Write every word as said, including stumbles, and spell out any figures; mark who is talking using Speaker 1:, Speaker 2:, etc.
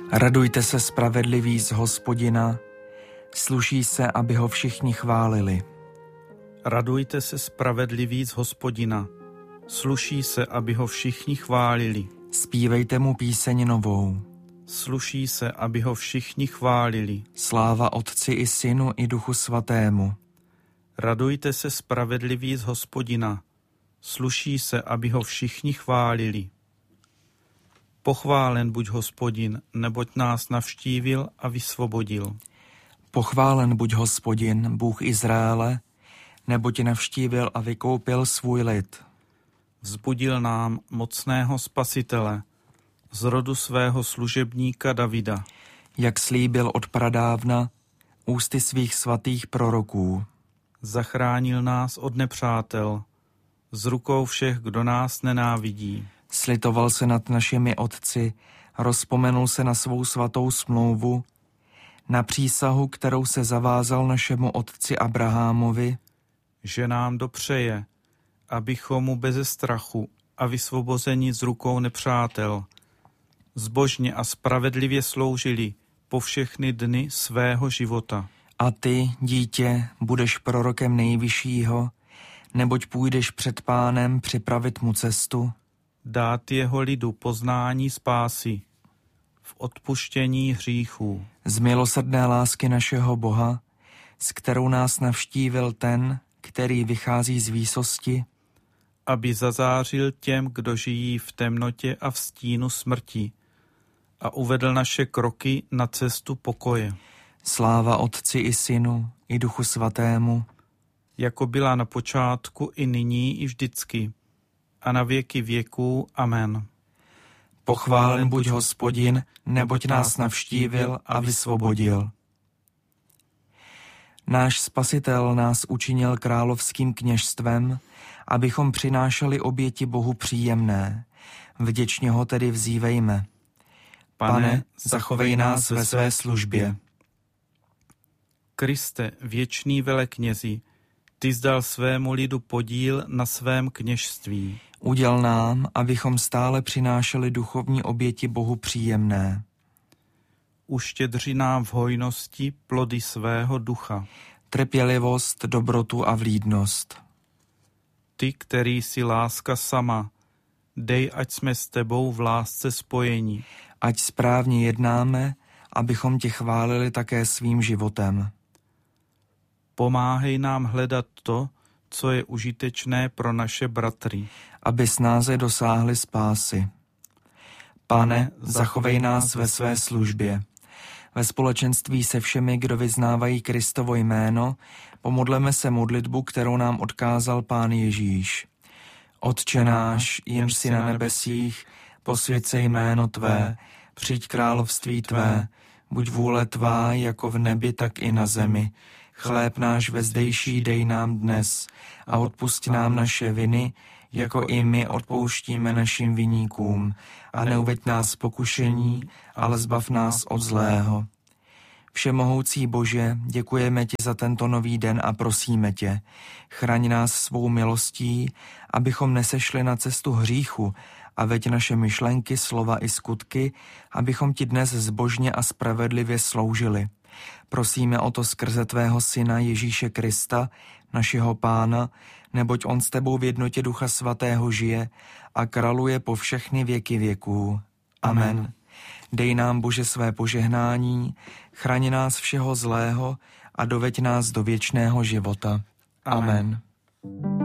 Speaker 1: Radujte se spravedliví z Hospodina, sluší se, aby ho všichni chválili.
Speaker 2: Radujte se spravedliví z Hospodina, sluší se, aby ho všichni chválili.
Speaker 1: Zpívejte mu píseň novou.
Speaker 2: Sluší se, aby ho všichni chválili.
Speaker 1: Sláva Otci i Synu i Duchu Svatému.
Speaker 2: Radujte se spravedliví z Hospodina, sluší se, aby ho všichni chválili. Pochválen buď Hospodin, neboť nás navštívil a vysvobodil.
Speaker 1: Pochválen buď Hospodin, Bůh Izraele, neboť navštívil a vykoupil svůj lid.
Speaker 2: Vzbudil nám mocného Spasitele, z rodu svého služebníka Davida.
Speaker 1: Jak slíbil od pradávna, ústy svých svatých proroků.
Speaker 2: Zachránil nás od nepřátel, z rukou všech, kdo nás nenávidí.
Speaker 1: Slitoval se nad našimi otci, rozpomenul se na svou svatou smlouvu, na přísahu, kterou se zavázal našemu otci Abrahamovi,
Speaker 2: že nám dopřeje, abychom mu beze strachu a vysvobozeni z rukou nepřátel zbožně a spravedlivě sloužili po všechny dny svého života.
Speaker 1: A ty, dítě, budeš prorokem Nejvyššího, neboť půjdeš před Pánem připravit mu cestu,
Speaker 2: dát jeho lidu poznání spásy v odpuštění hříchů.
Speaker 1: Z milosrdné lásky našeho Boha, s kterou nás navštívil ten, který vychází z výsosti,
Speaker 2: aby zazářil těm, kdo žijí v temnotě a v stínu smrti, a uvedl naše kroky na cestu pokoje.
Speaker 1: Sláva Otci i Synu i Duchu Svatému,
Speaker 2: jako byla na počátku i nyní i vždycky, a na věky věků. Amen.
Speaker 1: Pochválen buď Hospodin, neboť nás navštívil a vysvobodil. Náš Spasitel nás učinil královským kněžstvem, abychom přinášeli oběti Bohu příjemné. Vděčně ho tedy vzívejme. Pane, zachovej nás ve své službě.
Speaker 2: Kriste, věčný veleknězi, ty zdal svému lidu podíl na svém kněžství.
Speaker 1: Uděl nám, abychom stále přinášeli duchovní oběti Bohu příjemné.
Speaker 2: Uštědři nám v hojnosti plody svého ducha.
Speaker 1: Trpělivost, dobrotu a vlídnost.
Speaker 2: Ty, který jsi láska sama, dej, ať jsme s tebou v lásce spojeni.
Speaker 1: Ať správně jednáme, abychom tě chválili také svým životem.
Speaker 2: Pomáhej nám hledat to, co je užitečné pro naše bratry,
Speaker 1: aby snáze dosáhli spásy. Pane, zachovej nás ve své službě. Ve společenství se všemi, kdo vyznávají Kristovo jméno, pomodleme se modlitbu, kterou nám odkázal Pán Ježíš. Otče náš, jenž jsi na nebesích, posvěť se jméno tvé, přijď království tvé, buď vůle tvá jako v nebi, tak i na zemi. Chléb náš vezdejší dej nám dnes a odpusť nám naše viny, jako i my odpouštíme našim viníkům. A neuveď nás pokušení, ale zbav nás od zlého. Všemohoucí Bože, děkujeme ti za tento nový den a prosíme tě, chraň nás svou milostí, abychom nesešli na cestu hříchu, a veď naše myšlenky, slova i skutky, abychom ti dnes zbožně a spravedlivě sloužili. Prosíme o to skrze tvého Syna Ježíše Krista, našeho Pána, neboť on s tebou v jednotě Ducha Svatého žije a králuje po všechny věky věků. Amen. Amen. Dej nám, Bože, své požehnání, chraň nás všeho zlého a doveď nás do věčného života. Amen. Amen.